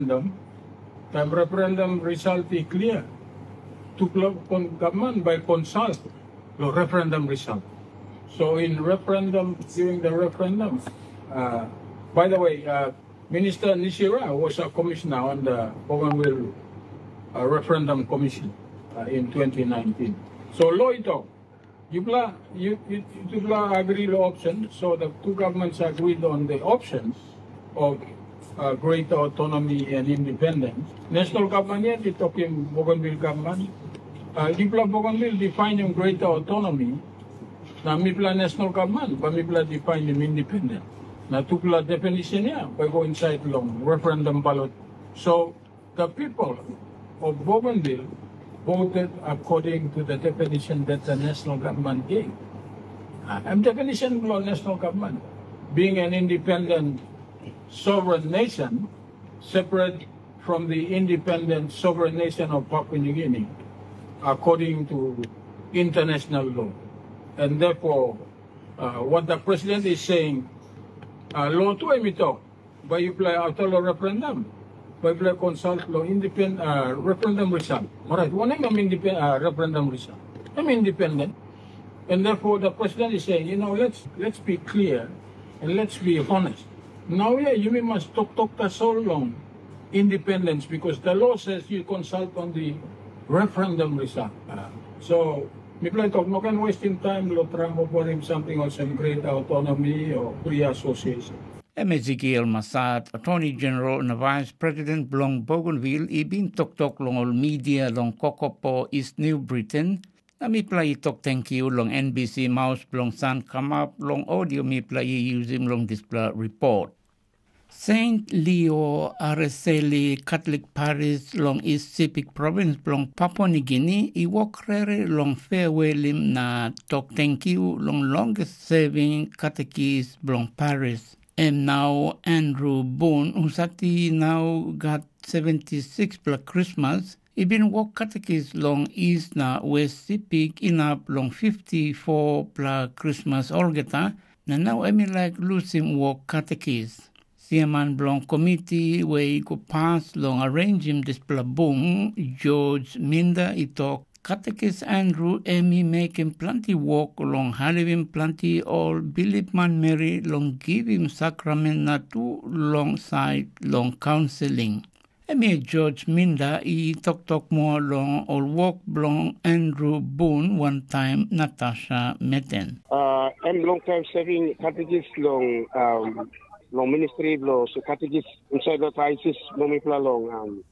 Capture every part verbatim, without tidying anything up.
referendum, the referendum result is clear. To government by consult the referendum result. So in referendum, during the referendum, uh, by the way, uh, Minister Nishira was a commissioner on the Bougainville uh, Referendum Commission uh, in twenty nineteen. So law ito, you you you agree the options. So the two governments agreed on the options of uh, greater autonomy and independence. National government yet it talking Bougainville government. Uh, Dipla Bougainville define yung greater autonomy. Na mipla national government, pa mipla define yung independent. Na tupla definition niya, by go inside long referendum ballot. So the people of Bougainville voted according to the definition that the national government gave. Uh, and definition of national government, being an independent sovereign nation, separate from the independent sovereign nation of Papua New Guinea, according to international law. And therefore, uh, what the president is saying, uh, law to emito, by you play auto referendum, by play consult law independent uh, referendum result. Alright, one I'm independent uh, referendum result. I'm independent. And therefore the president is saying, you know, let's let's be clear and let's be honest. Now yeah, you must talk talk that so long independence because the law says you consult on the referendum result. Uh, so, we plan to no can wasting time lo tramo for him something on some great autonomy or free association. Ezekiel Massad, Attorney General and Vice President Blong Bougainville, ibin tok-tok long all media long Kokopo East New Britain, na mi play tok thank you long N B C Mouse Blong San come up long audio mi play using long display report. Saint Leo Araceli Catholic Parish long East Sepik Province long Papua New Guinea i wokrere long farewell na tok thank you long longest serving catechist long parish. And now Andrew Boone, who sati now got seventy-six plus Christmas, he been walk catechist long East na West Sepik inap long fifty-four plus Christmas olgeta, na now I mean like losing walk catechist. Siaman Blong Committee way go pass long arrange him this plabung George Minda ito catechist Andrew Emmy make him plenty walk long have him plenty all Bishop Man Mary long give him sacrament na two long side long counseling. Emmy George Minda i talk talk more long all walk long Andrew Boone one time Natasha Meten. Uh, I'm long time serving catechist long um long ministry long so catechist inside the crisis long long um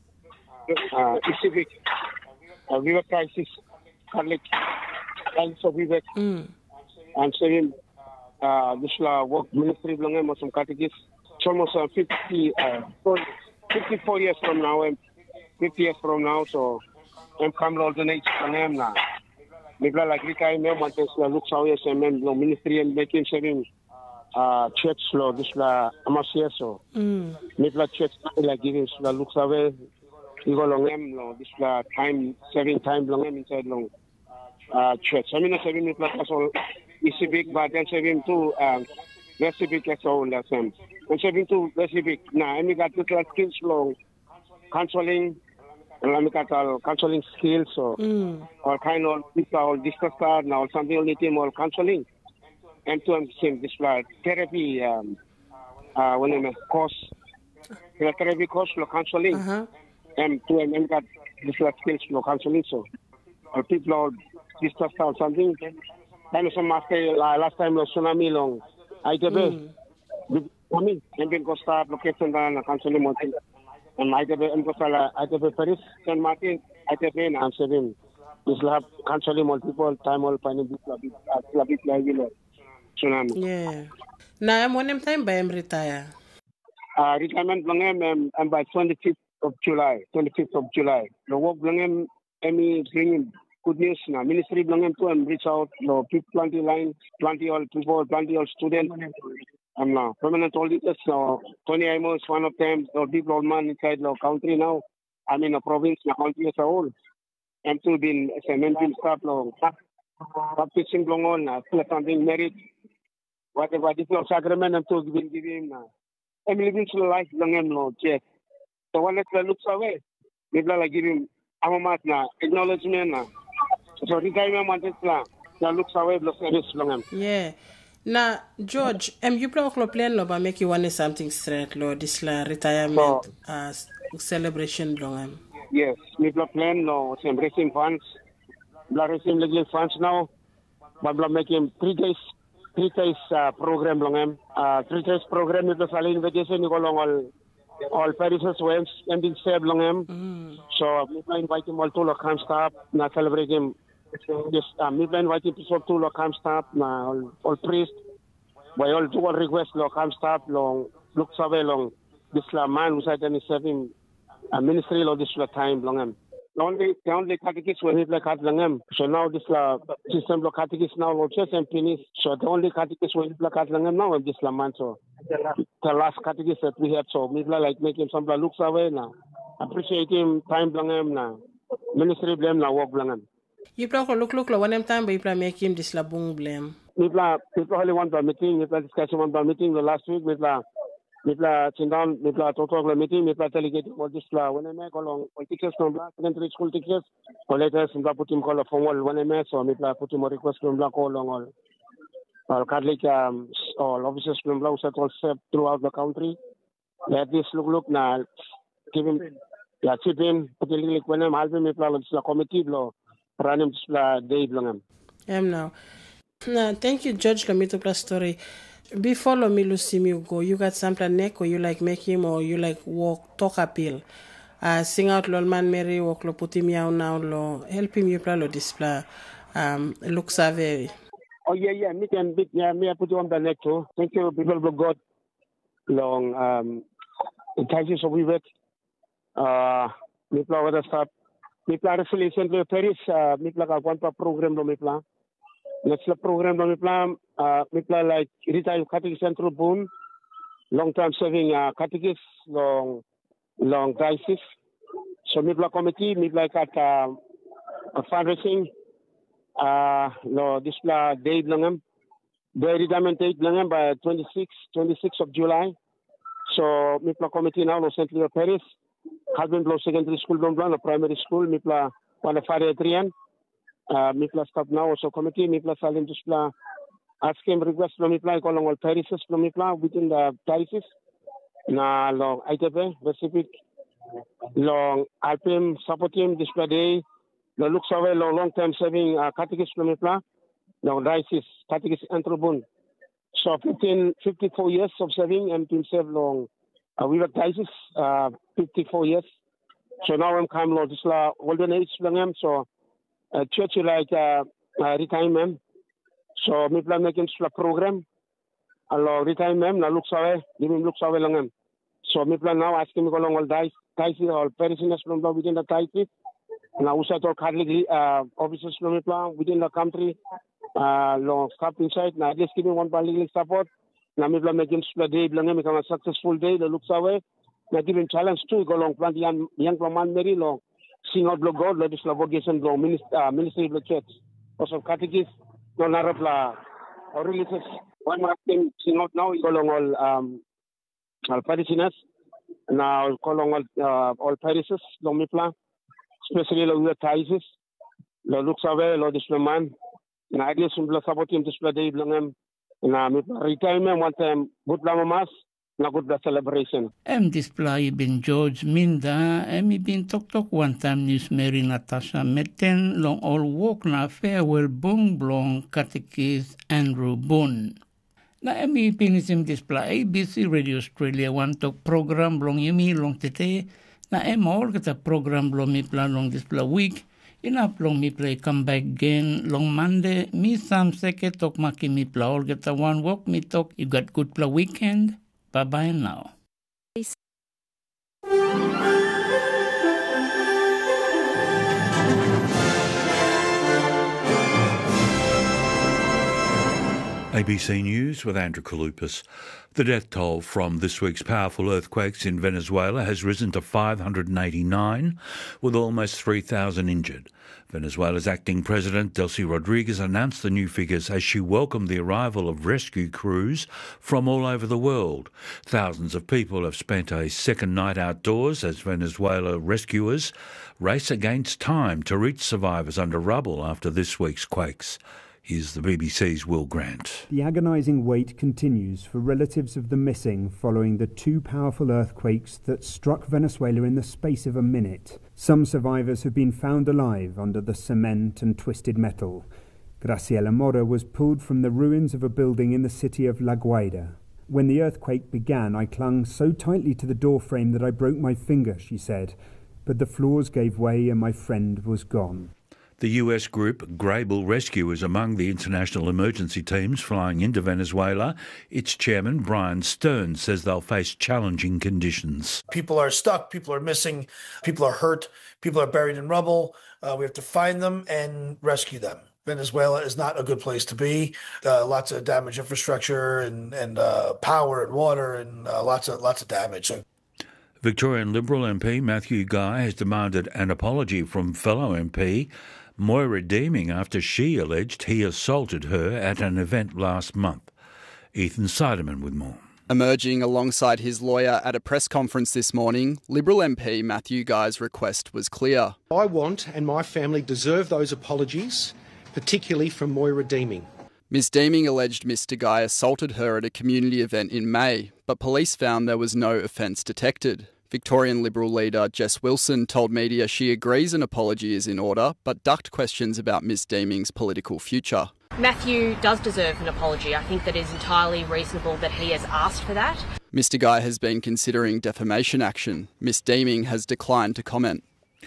uh civic uh, we were crisis Catholic and so we were mm. I'm saying uh this la work ministry long I'm some catechist it's almost uh, fifty uh fifty-four years from now and fifty years from now so I'm come alternate from them now Mibla like time me want to look how yes and long ministry and making saving uh church law this la amasia so mm mipla church la giving la looks away you go long em lo this la time saving time long em inside long uh church I mean saving mipla so is big but then saving too um very big as all the same and saving too very big now I mean got this la skills long counseling and I got all counseling skills so mm. all kind of people all discuss now something only team all counseling and to understand this like therapy um uh when I'm course the therapy course for counseling uh-huh. and to and got this like skills for counseling so uh, people all discuss out something kind of some after uh, last time was tsunami long I T B mm. I mean and then go start location down counseling mountain and I T B and go start I T B Paris Saint Martin I T B and answering this lab counseling multiple time all finding this lab lab lab tsunami. Yeah. Now I'm one time by retire. Uh, retirement long um, um, by twenty-fifth of July. twenty-fifth of July. The work long um, Emmy bringing good news now. Ministry long um to um, reach out. No people plenty line, plenty all people, plenty all students. I'm now permanent auditors. So Tony Imo is one of them. The people old man inside the country now. I'm in a province. The country as a whole. I'm still been cementing stuff long. Baptism long on. Uh, something married. Whatever this law sacrament I'm told been giving now. I'm living through life long and long, yes. So when it looks away, people like giving amamat na acknowledgement na. So retirement wanted plan. Now looks away the service long. Yeah. Now, George, um, you probably plan lo ba make you want something straight lo this la retirement So, uh, celebration long. yes, we plan no some racing funds. We racing legal funds now. But we making three days three days uh, program long. Uh, three days program with the salary invitation you go long all all parishes went ending save long. Mm. So we invite him all to the camp staff na celebrate him. This uh, we invite him to to the camp staff na all, all priest. By all to all request lo camp staff long look survey long this la man who said any serving a ministry lo this la time long. The only the only catechist will hit like at langam. So now this la system lo catechist now lo church and finish. So the only catechist will hit like at langam now of this la man. So the last catechist that we have, so we like make him some looks away now. Appreciate him time langam na ministry blame na work langam. You probably look look lo one time but you probably make him this la bung blame. People people only want the meeting. People discussion one the meeting the last week. People Mitla Chindown, Mitla Total meeting, Mitla delegating all this law. When I make along teachers from Black secondary school teachers, or later some put him call a formal when I met, so Mitla put him a request from Black all along all. All Catholic um, all officers from Black set all set throughout the country. Let this look look now, give him, yeah, chip in, particularly when I'm helping Mitla, it's a committee law, run him to day long. Um, now. Now, thank you, George Lamito plus story. Before Lomilu see me go, you got something neck or you like make him or you like walk talk appeal. Uh sing out lol man Mary walk lo put him out now lo help him you plan lo display um look savvy. Oh yeah, yeah, me can big yeah, me I put you on the neck too. Thank you, people of God. Long um thank you so we wait. Uh me plan with the start. Me plan resolution to Paris, uh me plan ka one program lo me plan. Next program lo me plan uh me plan like retired catechist central boon, long term serving uh catechist long long diocese. So me plan committee, me plan at uh, fundraising uh no this plan date langam. The retirement date langam by twenty-sixth of July. So me plan committee now lo Saint Leo Paris. Husband lo secondary school long plan, primary school, me plan one of Fare Trian. Uh, Mipla stop now also committee, Mipla Salim Displa ask him request from Mipla along all parishes from Mipla within the parishes. Na long I T P Pacific long Alpim support him display day. The looks away long long time serving uh, catechist from Mipla. Long diocese catechist Antrobun. So fifteen, fifty-four years of serving and to serve long uh, we were diocese uh, fifty-four years. So now I'm come Lord Disla olden age long so Uh, church like uh, uh, retirement. So me plan making a program. Allo retirement na looks away, give him looks away lang. So me plan now asking me go along all dice, dice all parishioners from the within the dice. Now also to Catholic uh, officers from me plan within the country. Uh, long staff inside. Now just giving one legal support. Now me plan making a day lang become a successful day. The looks away. Now giving challenge too. Go along plan young young man very long. Sing out lo God, lo dis la vocation lo ministry, uh, ministry of the church. Also catechist, no narap la or religious. One more thing, sing out now, go along all um all parishioners, now go along all uh, all parishes, lo mipla, especially lo the taises, lo looks away, lo dis la man. Na ideas um lo support him dis la day blangam. Na mipla retirement one time good la mamas. Na good the celebration. Em display bin George Minda, em bin tok tok one time news Mary Natasha Meten long all walk na farewell bong blong catechist Andrew Boone. Na em pinisim display A B C Radio Australia one tok program blong yumi long tete na em all kata program blong mi plan long display week. Inap long mi play come back again long Monday. Mi sam seke tok maki mi play all kata one walk mi tok you got good play weekend. Bye-bye now. A A B C News with Andrew Kalupis. The death toll from this week's powerful earthquakes in Venezuela has risen to five hundred eighty-nine, with almost three thousand injured. Venezuela's acting president, Delcy Rodriguez, announced the new figures as she welcomed the arrival of rescue crews from all over the world. Thousands of people have spent a second night outdoors as Venezuela rescuers race against time to reach survivors under rubble after this week's quakes. Here's the B B C's Will Grant. The agonising wait continues for relatives of the missing following the two powerful earthquakes that struck Venezuela in the space of a minute. Some survivors have been found alive under the cement and twisted metal. Graciela Mora was pulled from the ruins of a building in the city of La Guaira. When the earthquake began, I clung so tightly to the doorframe that I broke my finger, she said. But the floors gave way and my friend was gone. The U S group Grable Rescue is among the international emergency teams flying into Venezuela. Its chairman, Brian Stearns, says they'll face challenging conditions. People are stuck, people are missing, people are hurt, people are buried in rubble. Uh, we have to find them and rescue them. Venezuela is not a good place to be. Uh, lots of damaged infrastructure and, and uh, power and water and uh, lots of lots of damage. Victorian Liberal M P Matthew Guy has demanded an apology from fellow M P Moira Deeming after she alleged he assaulted her at an event last month. Ethan Seidemann with more. Emerging alongside his lawyer at a press conference this morning, Liberal M P Matthew Guy's request was clear. I want and my family deserve those apologies, particularly from Moira Deeming. Miss Deeming alleged Mister Guy assaulted her at a community event in May, but police found there was no offence detected. Victorian Liberal leader Jess Wilson told media she agrees an apology is in order, but ducked questions about Miss Deeming's political future. Matthew does deserve an apology. I think that it is entirely reasonable that he has asked for that. Mister Guy has been considering defamation action. Miss Deeming has declined to comment.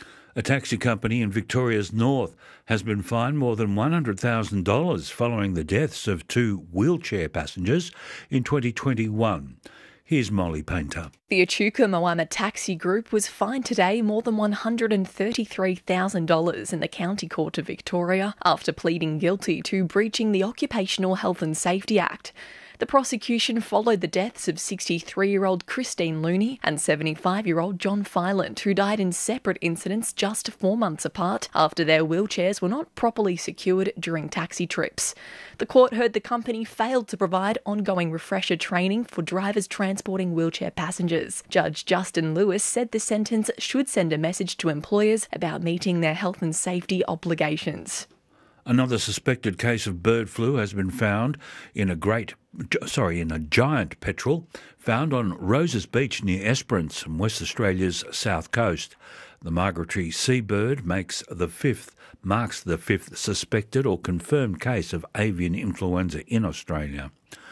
A taxi company in Victoria's north has been fined more than one hundred thousand dollars following the deaths of two wheelchair passengers in twenty twenty-one. Here's Molly Painter. The Echuca Moama Taxi Group was fined today more than one hundred thirty-three thousand dollars in the County Court of Victoria after pleading guilty to breaching the Occupational Health and Safety Act. The prosecution followed the deaths of sixty-three-year-old Christine Looney and seventy-five-year-old John Filant, who died in separate incidents just four months apart after their wheelchairs were not properly secured during taxi trips. The court heard the company failed to provide ongoing refresher training for drivers transporting wheelchair passengers. Judge Justin Lewis said the sentence should send a message to employers about meeting their health and safety obligations. Another suspected case of bird flu has been found in a great, sorry, in a giant petrel found on Roses Beach near Esperance in West Australia's south coast. The migratory seabird makes the fifth, marks the fifth suspected or confirmed case of avian influenza in Australia.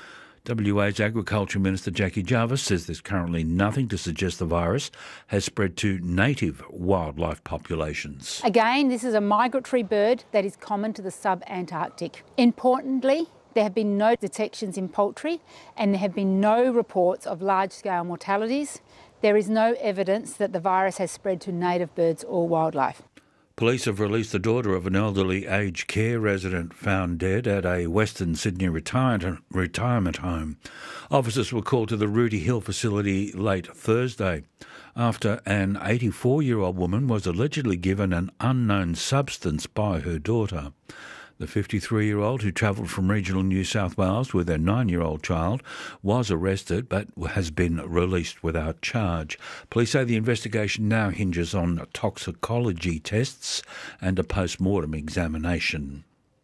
W A's Agriculture Minister Jackie Jarvis says there's currently nothing to suggest the virus has spread to native wildlife populations. Again, this is a migratory bird that is common to the sub-Antarctic. Importantly, there have been no detections in poultry and there have been no reports of large-scale mortalities. There is no evidence that the virus has spread to native birds or wildlife. Police have released the daughter of an elderly aged care resident found dead at a Western Sydney retirement home. Officers were called to the Rooty Hill facility late Thursday after an eighty-four-year-old woman was allegedly given an unknown substance by her daughter. The fifty-three-year-old, who travelled from regional New South Wales with their nine-year-old child, was arrested but has been released without charge. Police say the investigation now hinges on toxicology tests and a post-mortem examination.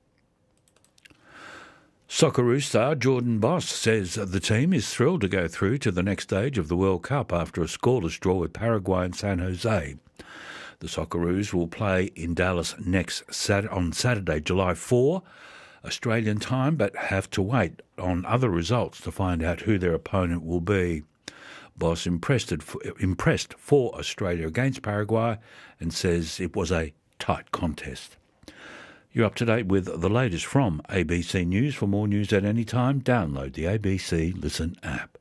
Socceroo star Jordan Boss says the team is thrilled to go through to the next stage of the World Cup after a scoreless draw with Paraguay and San Jose. The Socceroos will play in Dallas next Sat- on Saturday, July fourth, Australian time, but have to wait on other results to find out who their opponent will be. Boss impressed, impressed for Australia against Paraguay and says it was a tight contest. You're up to date with the latest from A B C News. For more news at any time, download the A B C Listen app.